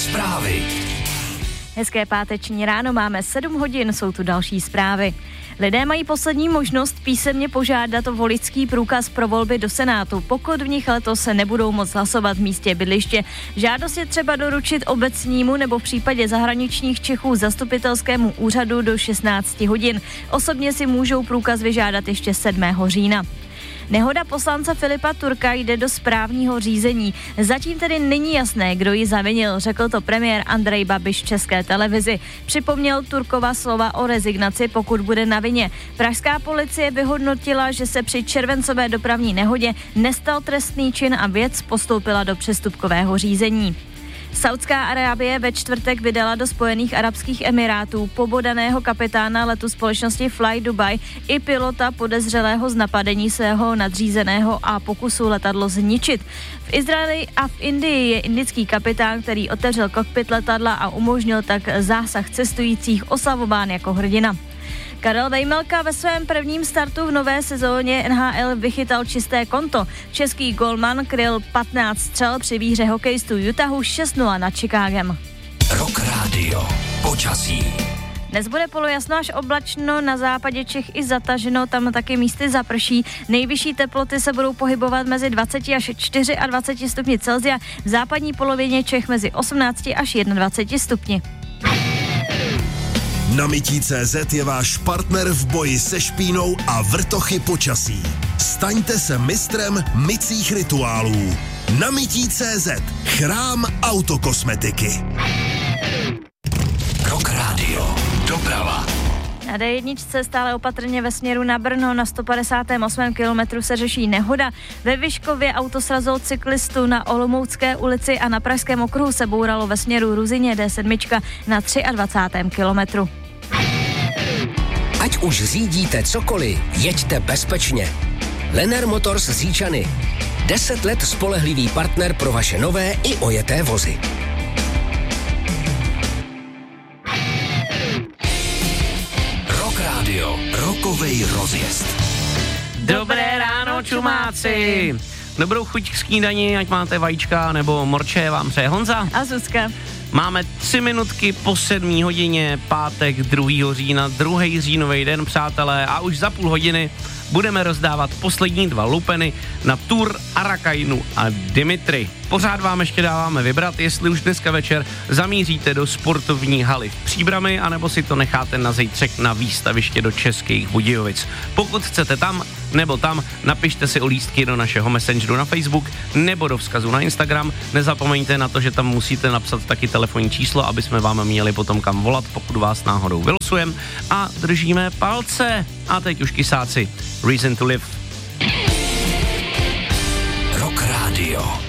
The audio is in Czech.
Zprávy. Hezké páteční ráno, máme 7 hodin, jsou tu další zprávy. Lidé mají poslední možnost písemně požádat o voličský průkaz pro volby do Senátu, pokud v nich letos se nebudou moct hlasovat v místě bydliště. Žádost je třeba doručit obecnímu nebo v případě zahraničních Čechů zastupitelskému úřadu do 16 hodin. Osobně si můžou průkaz vyžádat ještě 7. října. Nehoda poslance Filipa Turka jde do správního řízení. Zatím tedy není jasné, kdo ji zavinil, řekl to premiér Andrej Babiš České televizi. Připomněl Turkova slova o rezignaci, pokud bude na vině. Pražská policie vyhodnotila, že se při červencové dopravní nehodě nestal trestný čin a věc postoupila do přestupkového řízení. Saudská Arábie ve čtvrtek vydala do Spojených arabských emirátů pobodaného kapitána letu společnosti Fly Dubai i pilota podezřelého z napadení svého nadřízeného a pokusu letadlo zničit. V Izraeli a v Indii je indický kapitán, který otevřel kokpit letadla a umožnil tak zásah cestujících, oslavován jako hrdina. Karel Vejmelka ve svém prvním startu v nové sezóně NHL vychytal čisté konto. Český golman kryl 15 střel při výhře hokejistů Utahu 6-0 nad Chicagem. Rock Radio. Počasí. Dnes bude polojasno až oblačno, na západě Čech i zataženo, tam taky místy zaprší. Nejvyšší teploty se budou pohybovat mezi 20 až 24 stupni Celsia, v západní polovině Čech mezi 18 až 21 stupni. Namití.cz je váš partner v boji se špínou a vrtochy počasí. Staňte se mistrem mycích rituálů. Namití.cz. Chrám autokosmetiky. Rock Radio. Doprava. Na D1 stále opatrně ve směru na Brno, na 158. kilometru se řeší nehoda. Ve Vyškově auto srazilo cyklistu, na Olomoucké ulici a na Pražském okruhu se bouralo ve směru Ruzyně D7 na 23. kilometru. Ať už řídíte cokoliv, jeďte bezpečně. Lenner Motors z Říčany. 10 let spolehlivý partner pro vaše nové i ojeté vozy. Rock Radio. Rockovej rozjezd. Dobré ráno, čumáci! Dobrou chuť k snídani, ať máte vajíčka nebo morče, vám přeje Honza a Zuzka. Máme 3 minutky po 7 hodině, pátek 2. října, 2. říjnový den, přátelé, a už za půl hodiny budeme rozdávat poslední 2 lupeny na Tour Arakainu a Dimitri. Pořád vám ještě dáváme vybrat, jestli už dneska večer zamíříte do sportovní haly v Příbrami, anebo si to necháte na zítřek na výstaviště do Českých Budějovic. Pokud chcete tam nebo tam, napište si o lístky do našeho messengeru na Facebook nebo do vzkazu na Instagram. Nezapomeňte na to, že tam musíte napsat taky telefonní číslo, aby jsme vám měli potom kam volat, pokud vás náhodou vylosujeme. A držíme palce. A teď už kysáci. Reason to live. Rock Radio.